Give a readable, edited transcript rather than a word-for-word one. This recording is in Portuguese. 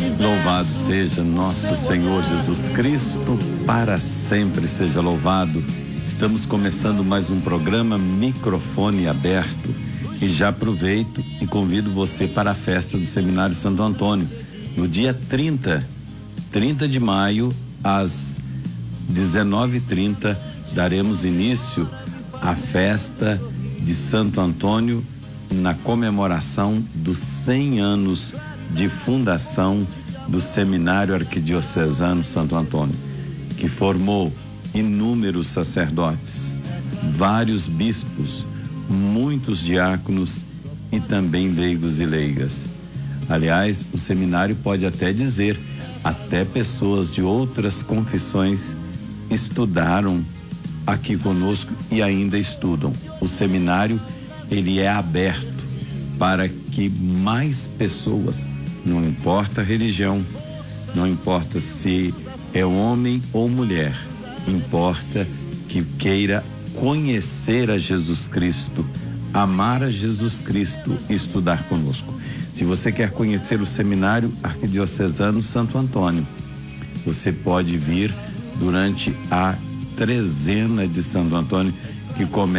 Louvado seja nosso Senhor Jesus Cristo, para sempre seja louvado. Estamos começando mais um programa Microfone Aberto e já aproveito e convido você para a festa do Seminário Santo Antônio, no dia 30 de maio, às 19h30, daremos início à festa de Santo Antônio na comemoração dos 100 anos de fundação do Seminário Arquidiocesano Santo Antônio, que formou inúmeros sacerdotes, vários bispos, muitos diáconos e também leigos e leigas. Aliás, o seminário pode até dizer, até pessoas de outras confissões estudaram aqui conosco e ainda estudam. O seminário, ele é aberto para que mais pessoas, não importa a religião, não importa se é homem ou mulher, importa que queira conhecer a Jesus Cristo, amar a Jesus Cristo e estudar conosco. Se você quer conhecer o Seminário Arquidiocesano Santo Antônio, você pode vir durante a trezena de Santo Antônio, que começa